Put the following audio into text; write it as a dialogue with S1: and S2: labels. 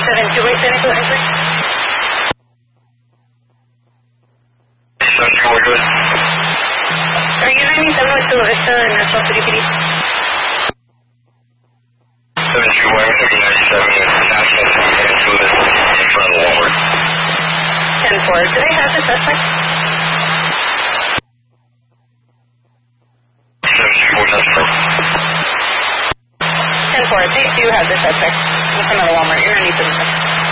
S1: 728 San Nicolas Entry.
S2: 728 good.
S1: Are you 97 with Chula Vista and National City PD?
S2: 728, City 97, National City and Chula Vista in front of the Walmart.
S1: 10-4. Do they have the suspect?
S2: 724, that's correct.
S1: 10-4. They do have the suspect in front of the Walmart. You're going to need to